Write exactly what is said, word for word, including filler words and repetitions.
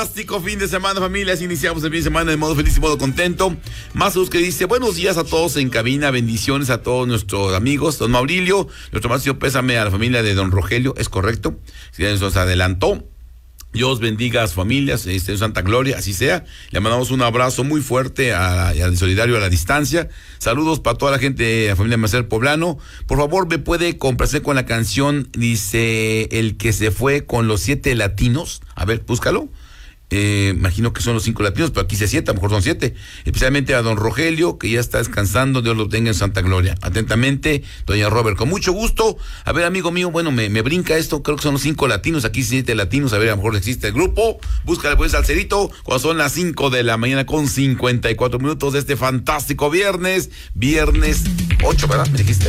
Fantástico fin de semana, familias. Iniciamos el fin de semana de modo feliz y modo contento. Mazus que dice, buenos días a todos en cabina, bendiciones a todos nuestros amigos. Don Maurilio, nuestro más pésame a la familia de don Rogelio, es correcto. Si nos adelantó. Dios bendiga a sus familias, este, en Santa Gloria, así sea. Le mandamos un abrazo muy fuerte a, a solidario a la distancia. Saludos para toda la gente de la familia Macer Poblano. Por favor, me puede complacer con la canción, dice, el que se fue con los siete latinos. A ver, búscalo. Eh, imagino que son los cinco latinos, pero aquí dice siete, a lo mejor son siete. Especialmente a don Rogelio, que ya está descansando, Dios lo tenga en Santa Gloria. Atentamente, doña Robert, con mucho gusto. A ver, amigo mío, bueno, me, me brinca esto, creo que son los cinco latinos, aquí siete latinos, a ver, a lo mejor existe el grupo. Búscale pues Salcerito, cuando son las cinco de la mañana con cincuenta y cuatro minutos de este fantástico viernes, viernes ocho, ¿verdad? Me dijiste.